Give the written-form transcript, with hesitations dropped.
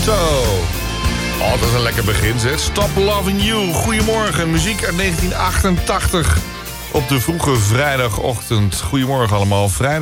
Zo. Oh, dat is een lekker begin, zeg. Stop Loving You. Goedemorgen. Muziek uit 1988 op de vroege vrijdagochtend. Goedemorgen allemaal. Vrijdag.